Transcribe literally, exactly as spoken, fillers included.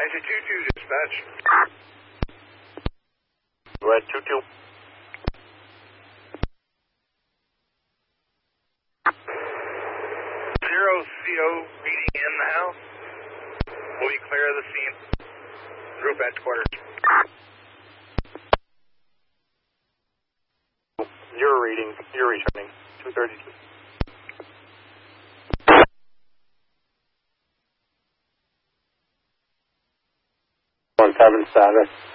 Taxi two two, dispatch. Red two two. Zero C O reading in the house. Will be clear of the scene. Group at quarters. You're reading, you're returning. two thirty-two. One seven status.